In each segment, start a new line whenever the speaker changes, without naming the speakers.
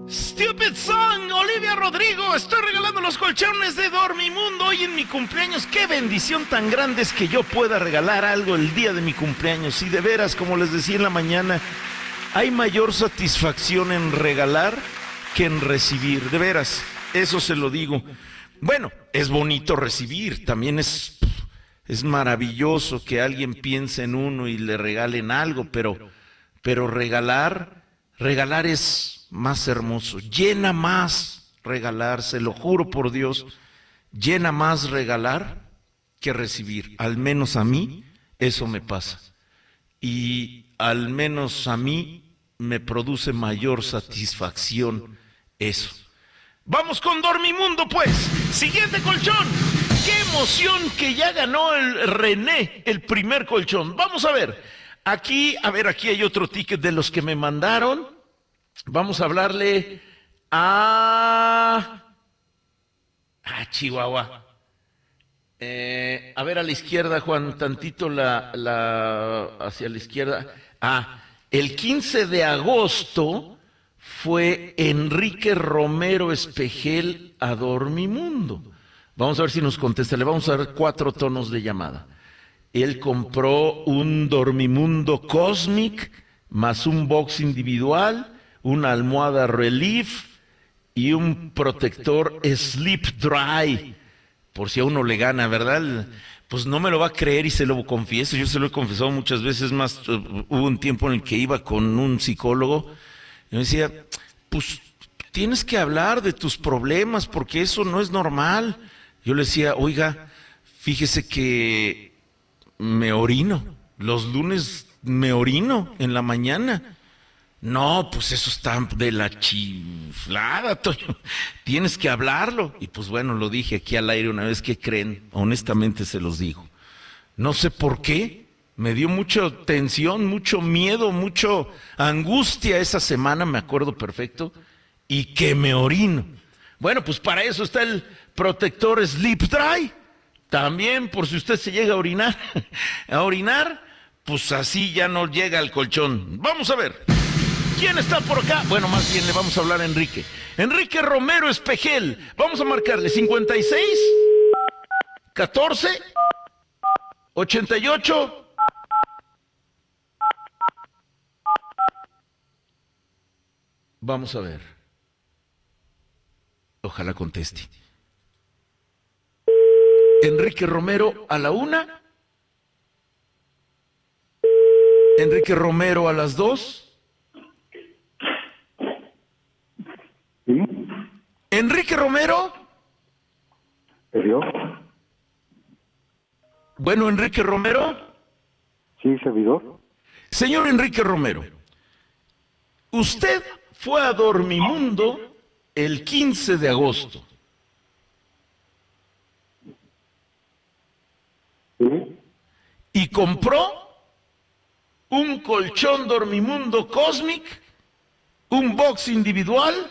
Stupid Song, Olivia Rodrigo. Estoy regalando los colchones de Dormimundo hoy en mi cumpleaños. Qué bendición tan grande es que yo pueda regalar algo el día de mi cumpleaños. Y de veras, como les decía en la mañana, hay mayor satisfacción en regalar que en recibir. De veras, eso se lo digo. Bueno, es bonito recibir, también es maravilloso que alguien piense en uno y le regalen algo, pero regalar es más hermoso, llena más regalar, se lo juro por Dios, llena más regalar que recibir, al menos a mí eso me pasa, y al menos a mí me produce mayor satisfacción eso. Vamos con Dormimundo, pues. Siguiente colchón. ¡Qué emoción que ya ganó el René el primer colchón! Vamos a ver. Aquí hay otro ticket de los que me mandaron. Vamos a hablarle a Chihuahua. A ver, a la izquierda, Juan, tantito hacia la izquierda. El 15 de agosto fue Enrique Romero Espejel a Dormimundo. Vamos a ver si nos contesta. Le vamos a dar 4 tonos de llamada. Él compró un Dormimundo Cosmic más un box individual, una almohada Relief y un protector Sleep Dry. Por si a uno le gana, ¿verdad? Pues no me lo va a creer y se lo confieso. Yo se lo he confesado muchas veces más. Hubo un tiempo en el que iba con un psicólogo. Y me decía, pues tienes que hablar de tus problemas porque eso no es normal. Yo le decía, oiga, fíjese que me orino. Los lunes me orino en la mañana. No, pues eso está de la chiflada, Toño. Tienes que hablarlo. Y pues bueno, lo dije aquí al aire una vez. ¿Qué creen? Honestamente se los digo. No sé por qué. Me dio mucha tensión, mucho miedo, mucha angustia esa semana, me acuerdo perfecto, y que me orino. Bueno, pues para eso está el protector Sleep Dry. También, por si usted se llega a orinar, pues así ya no llega al colchón. Vamos a ver. ¿Quién está por acá? Bueno, más bien le vamos a hablar a Enrique. Enrique Romero Espejel. Vamos a marcarle 56 14 88. Vamos a ver. Ojalá conteste. Enrique Romero a la 1. Enrique Romero a las 2.
¿Sí?
Enrique Romero.
¿Yo?
Bueno, Enrique Romero.
Sí, servidor.
Señor Enrique Romero, usted fue a Dormimundo el 15 de agosto.
¿Sí?
Y compró un colchón Dormimundo Cosmic, un box individual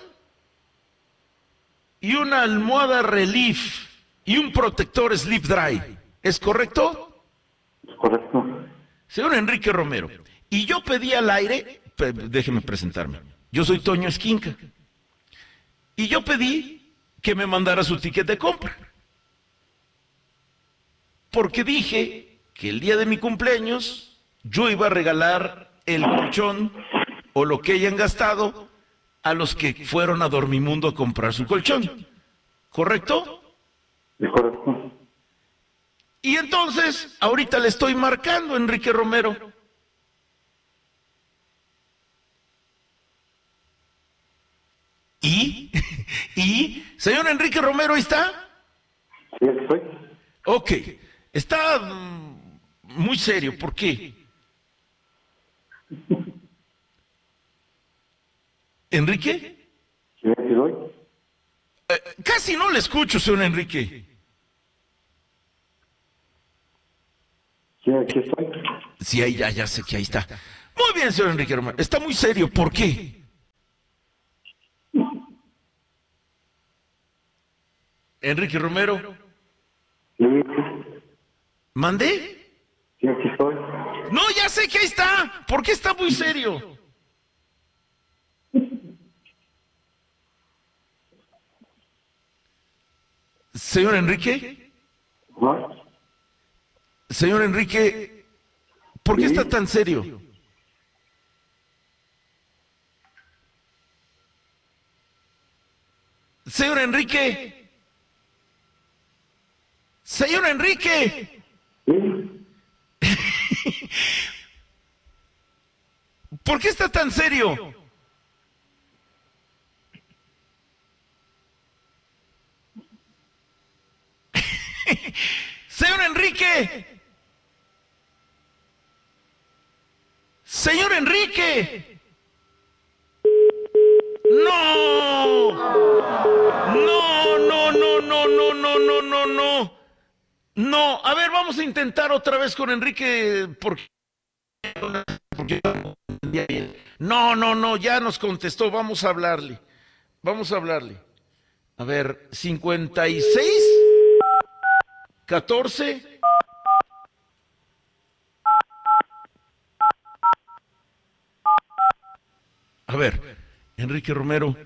y una almohada Relief y un protector Sleep Dry. ¿Es correcto?
Correcto.
Señor Enrique Romero, y yo pedí al aire, déjeme presentarme, yo soy Toño Esquinca, y yo pedí que me mandara su ticket de compra, porque dije que el día de mi cumpleaños yo iba a regalar el colchón o lo que hayan gastado a los que fueron a Dormimundo a comprar su colchón, ¿correcto?
Es correcto.
Y entonces, ahorita le estoy marcando, Enrique Romero. ¿Y? Señor Enrique Romero, ¿ahí está?
Sí, aquí estoy.
Ok, está muy serio, ¿por qué? ¿Enrique?
Sí, aquí estoy.
Casi no le escucho, señor Enrique.
Sí, aquí estoy.
Sí, ahí ya sé que ahí está. Muy bien, señor Enrique Romero. Está muy serio. ¿Por qué? Enrique Romero.
Sí,
¿Mandé?
sí, aquí estoy.
No, ya sé que ahí está. ¿Por qué está muy serio? Señor Enrique,
Ajá.
señor Enrique, ¿por qué
Sí.
está tan serio? Señor Enrique, señor Enrique,
Sí.
¿por qué está tan serio? Señor Enrique, señor Enrique, no, no, no, no, no, no, no, no, no, no, no. A ver, vamos a intentar otra vez con Enrique porque no, no, no, ya nos contestó. Vamos a hablarle, vamos a hablarle. A ver, 56, 14. A ver, Enrique Romero.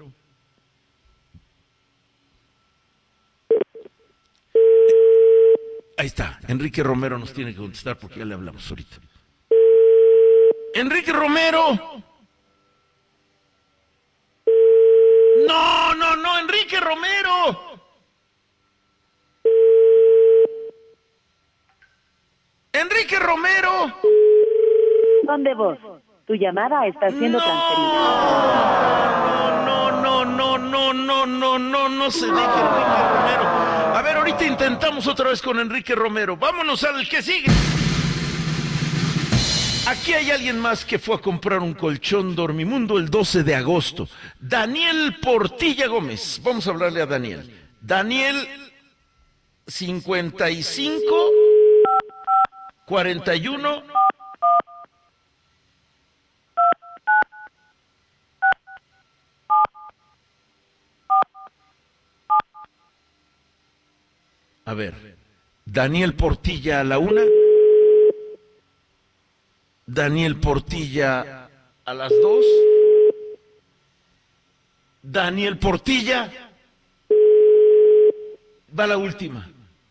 Ahí está, Enrique Romero nos tiene que contestar porque ya le hablamos ahorita. Enrique Romero. No, no, no, Enrique Romero. Enrique Romero.
Son de voz. Tu llamada está siendo transferida.
No, no, no, no, no, no, no, no se deje Enrique Romero. A ver, ahorita intentamos otra vez con Enrique Romero. Vámonos al que sigue. Aquí hay alguien más que fue a comprar un colchón Dormimundo el 12 de agosto. Daniel Portilla Gómez. Vamos a hablarle a Daniel. Daniel 55 41 A ver, Daniel Portilla a la 1, Daniel Portilla a las 2, Daniel Portilla va a la última.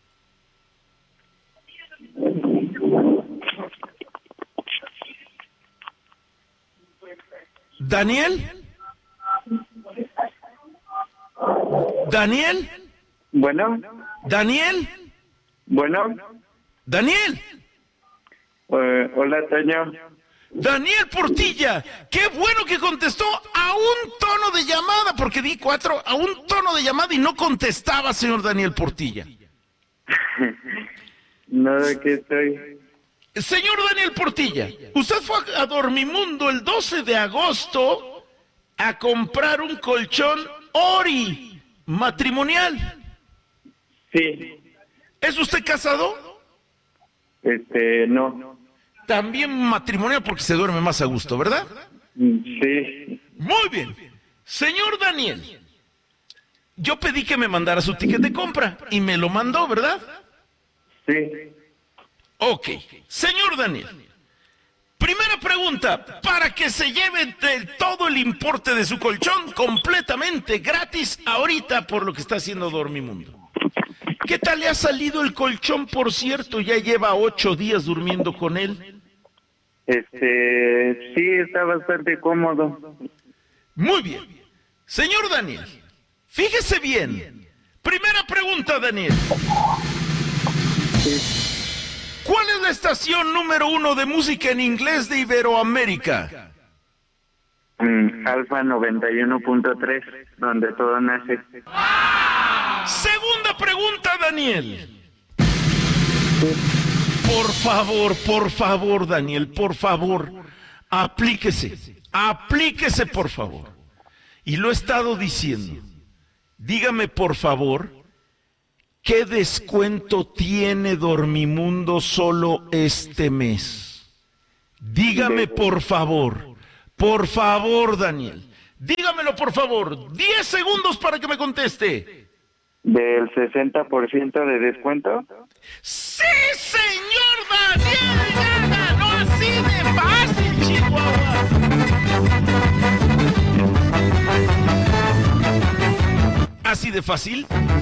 Daniel, Daniel,
Bueno,
Daniel,
bueno,
Daniel,
hola Toño.
Daniel Portilla, qué bueno que contestó a un tono de llamada, porque di 4, a un tono de llamada y no contestaba, señor Daniel Portilla.
No, aquí estoy.
Señor Daniel Portilla, usted fue a Dormimundo el 12 de agosto a comprar un colchón Ori matrimonial.
Sí,
¿Es usted casado?
no.
También matrimonial porque se duerme más a gusto, ¿verdad?
Sí,
Muy bien. Señor Daniel, yo pedí que me mandara su ticket de compra y me lo mandó, ¿verdad?
sí.
Ok. Señor Daniel, primera pregunta, para que se lleve todo el importe de su colchón completamente gratis ahorita por lo que está haciendo Dormimundo. ¿Qué tal le ha salido el colchón, por cierto? Ya lleva 8 días durmiendo con él.
Sí, está bastante cómodo.
Muy bien. Señor Daniel, fíjese bien. Primera pregunta, Daniel. ¿Cuál es la estación número 1 de música en inglés de Iberoamérica?
Alfa 91.3, donde todo nace.
Segunda pregunta, Daniel. Por favor, Daniel, por favor, aplíquese, por favor. Y lo he estado diciendo. Dígame, por favor, ¿qué descuento tiene Dormimundo solo este mes? Dígame, por favor, Daniel. Dígamelo, por favor. 10 segundos para que me conteste.
¿Del 60% de descuento?
¡Sí, señor Daniel! ¡Ya ganó así de fácil, Chihuahua! ¿Así de fácil?